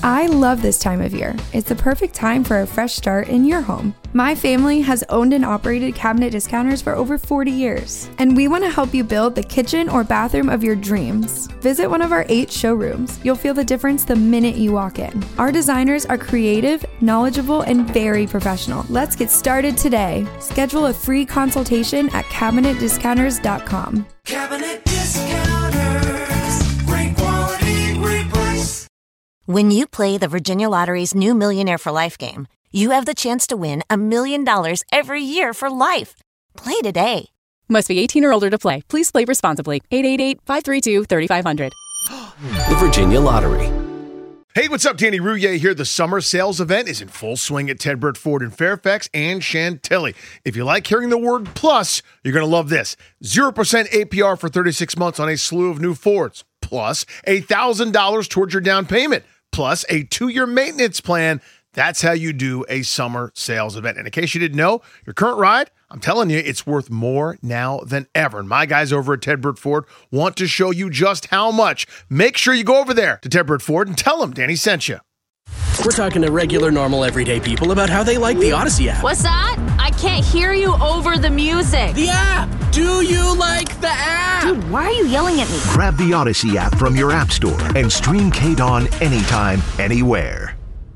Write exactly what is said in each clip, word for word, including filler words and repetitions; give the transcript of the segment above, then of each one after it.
I love this time of year. It's the perfect time for a fresh start in your home. My family has owned and operated Cabinet Discounters for over forty years, and we want to help you build the kitchen or bathroom of your dreams. Visit one of our eight showrooms. You'll feel the difference the minute you walk in. Our designers are creative, knowledgeable, and very professional. Let's get started today. Schedule a free consultation at cabinet discounters dot com. Cabinet Discounters, great quality, great price. When you play the Virginia Lottery's new Millionaire for Life game, you have the chance to win a million dollars every year for life. Play today. Must be eighteen or older to play. Please play responsibly. eight eight eight, five three two, three five zero zero. The Virginia Lottery. Hey, what's up? Danny Rouillet here. The summer sales event is in full swing at Ted Britt Ford in Fairfax and Chantilly. If you like hearing the word plus, you're going to love this. zero percent A P R for thirty-six months on a slew of new Fords, plus one thousand dollars towards your down payment, plus a two-year maintenance plan. That's how you do a summer sales event. And in case you didn't know, your current ride, I'm telling you, it's worth more now than ever. And my guys over at Ted Britt Ford want to show you just how much. Make sure you go over there to Ted Britt Ford and tell them Danny sent you. We're talking to regular, normal, everyday people about how they like the Odyssey app. What's that? I can't hear you over the music. The app! Do you like the app? Dude, why are you yelling at me? Grab the Odyssey app from your app store and stream K-Dawn anytime, anywhere.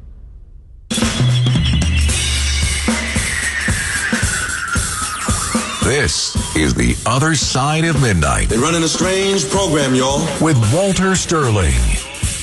This is The Other Side of Midnight. They're running a strange program, y'all. With Walter Sterling.